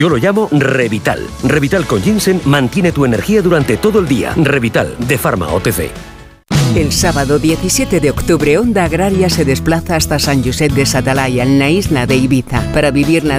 Yo lo llamo Revital. Revital con ginseng mantiene tu energía durante todo el día. Revital, de Pharma OTC. El sábado 17 de octubre, Onda Agraria se desplaza hasta San Josep de Sa Talaia, en la isla de Ibiza, para vivir la